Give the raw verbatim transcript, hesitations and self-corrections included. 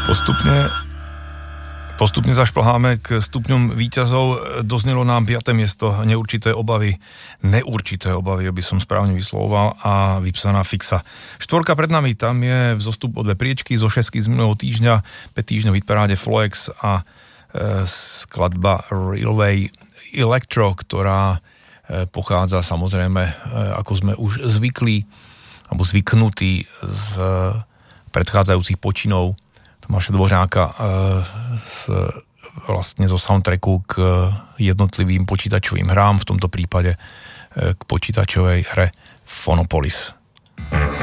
Postupne Postupne zašplháme k stupňom víťazov. Doznelo nám piate miesto Neurčité obavy. Neurčité obavy, aby som správne vyslovoval, a Vypsaná fixa. Štvorka pred nami, tam je vzostup o dve priečky zo šesky z minulého týždňa, päť týždňov v hitparáde Floex a e, skladba Railway Electro, ktorá e, pochádza samozrejme, e, ako sme už zvykli, alebo zvyknutí z e, predchádzajúcich počinov Tomáša Dvořáka z, vlastne zo soundtracku k jednotlivým počítačovým hrám, v tomto prípade k počítačovej hre Phonopolis.